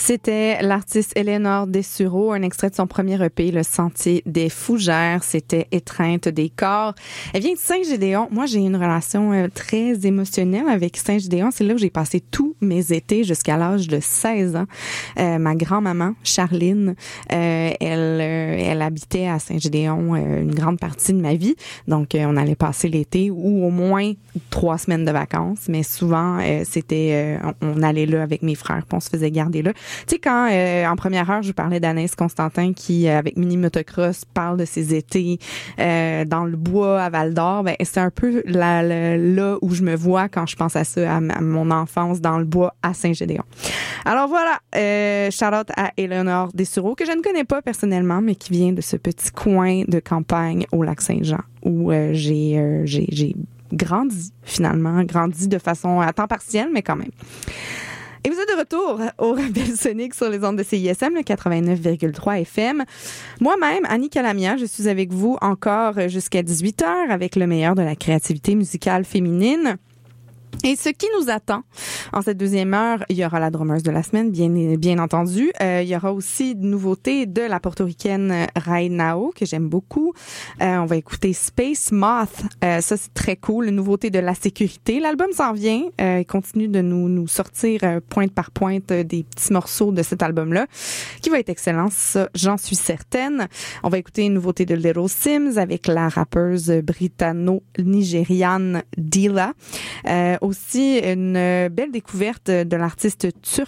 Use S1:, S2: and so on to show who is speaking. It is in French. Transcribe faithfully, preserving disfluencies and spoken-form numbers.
S1: C'était l'artiste Eleanor Dessureau, un extrait de son premier E P, Le Sentier des Fougères. C'était Étreinte des corps. Elle vient de Saint-Gédéon. Moi, j'ai une relation euh, très émotionnelle avec Saint-Gédéon. C'est là où j'ai passé tous mes étés jusqu'à l'âge de seize ans. Euh, ma grand-maman, Charline, euh, elle, euh, elle habitait à Saint-Gédéon euh, une grande partie de ma vie. Donc, euh, on allait passer l'été ou au moins trois semaines de vacances. Mais souvent, euh, c'était, euh, on, on allait là avec mes frères, puis on se faisait garder là. Tu sais, quand euh, en première heure, je vous parlais d'Anaïs Constantin qui, euh, avec Mini Motocross, parle de ses étés euh, dans le bois à Val-d'Or, ben c'est un peu là, là, là où je me vois quand je pense à ça, à, à mon enfance dans le bois à Saint-Gédéon. Alors voilà, euh, shout-out à Eleanor Dessureau, que je ne connais pas personnellement, mais qui vient de ce petit coin de campagne au Lac-Saint-Jean, où euh, j'ai, euh, j'ai, j'ai grandi, finalement, grandi de façon à temps partiel, mais quand même. Et vous êtes de retour au Rebelle Sonic sur les ondes de C I S M, le quatre-vingt-neuf virgule trois F M. Moi-même, Annie Calamia, je suis avec vous encore jusqu'à dix-huit heures avec le meilleur de la créativité musicale féminine. Et ce qui nous attend en cette deuxième heure, il y aura la drummeuse de la semaine, bien bien entendu. Euh, il y aura aussi de nouveautés de la portoricaine Rai Nao, que j'aime beaucoup. Euh, on va écouter Space Moth. Euh, ça, c'est très cool. Une nouveauté de La Sécurité. L'album s'en vient. Euh, il continue de nous, nous sortir euh, pointe par pointe euh, des petits morceaux de cet album-là, qui va être excellent. Ça, j'en suis certaine. On va écouter une nouveauté de Little Sims avec la rappeuse britanno-nigériane Dilla. Euh, aussi une belle découverte de l'artiste turc